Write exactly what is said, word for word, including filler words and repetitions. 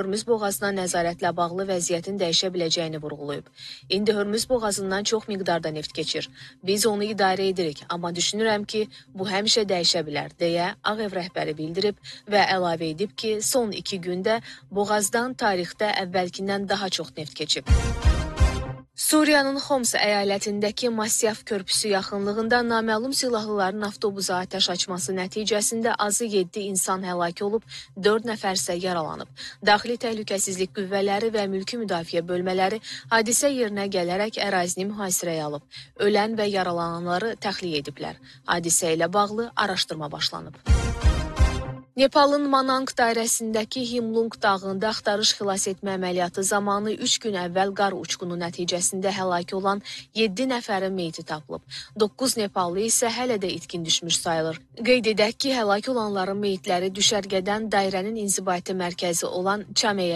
Hörmüz boğazına nəzarətlə bağlı vəziyyətin dəyişə biləcəyini vurğulayıb. İndi Hörmüz boğazından çox miqdarda neft keçir. Biz onu idarə edirik, amma düşünürəm ki, bu həmişə dəyişə bilər, deyə Ağ Ev rəhbəri bildirib və əlavə edib ki, son iki gündə boğazdan tarixdə əvvəlkindən daha çox neft keçib. Suriyanın Xoms əyalətindəki Masyaf körpüsü yaxınlığında naməlum silahlıların avtobusa atəş açması nəticəsində azı yeddi insan həlak olub, dörd nəfər isə yaralanıb. Daxili təhlükəsizlik qüvvələri və mülki müdafiə bölmələri hadisə yerinə gələrək ərazini mühasirəyə alıb. Ölən və yaralananları təxliyə ediblər. Hadisə ilə bağlı araşdırma başlanıb. Nepalın Manang dairəsindəki Himlung dağında axtarış xilas etmə əməliyyatı zamanı üç gün əvvəl qar uçqunu nəticəsində həlak olan yeddi nəfərin meyti tapılıb. doqquz Nepallı isə hələ də itkin düşmüş sayılır. Qeyd edək ki, həlak olanların meyitləri düşərgədən dairənin inzibati mərkəzi olan Çameyə